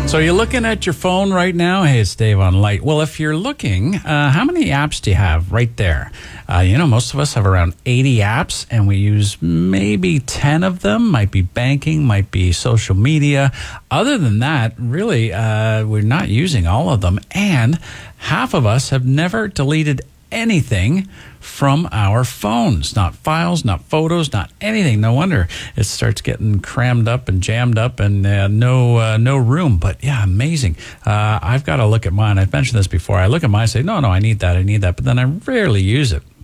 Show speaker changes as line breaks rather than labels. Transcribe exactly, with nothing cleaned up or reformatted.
So you're looking at your phone right now? Hey, it's Dave on Light. Well, if you're looking, uh, how many apps do you have right there? Uh, you know, most of us have around eighty apps, and we use maybe ten of them. Might be banking, might be social media. Other than that, really, uh, we're not using all of them. And half of us have never deleted anything from our phones. Not files, not photos, not anything. No wonder it starts getting crammed up and jammed up and uh, no uh, no room. But yeah, amazing. Uh, I've got to look at mine. I've mentioned this before. I look at mine and say, no, no, I need that, I need that. But then I rarely use it.